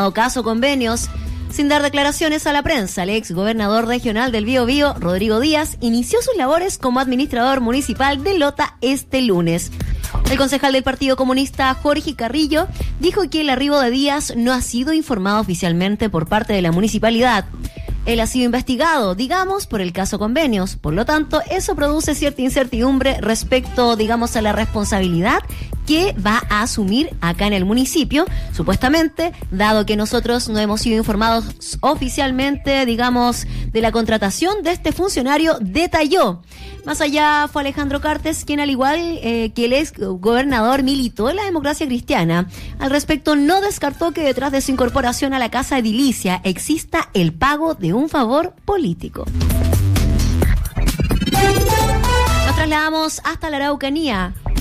llamado caso Convenios. Sin dar declaraciones a la prensa, el ex gobernador regional del Biobío, Rodrigo Díaz, inició sus labores como administrador municipal de Lota este lunes. El concejal del Partido Comunista, Jorge Carrillo, dijo que el arribo de Díaz no ha sido informado oficialmente por parte de la municipalidad. Él ha sido investigado, digamos, por el caso Convenios. Por lo tanto, eso produce cierta incertidumbre respecto, digamos, a la responsabilidad que va a asumir acá en el municipio, supuestamente, dado que nosotros no hemos sido informados oficialmente, digamos, de la contratación de este funcionario, detalló. Más allá fue Alejandro Cartes, quien al igual que el ex gobernador militó en la Democracia Cristiana. Al respecto, no descartó que detrás de su incorporación a la Casa Edilicia exista el pago de un favor político. Nos trasladamos hasta la Araucanía.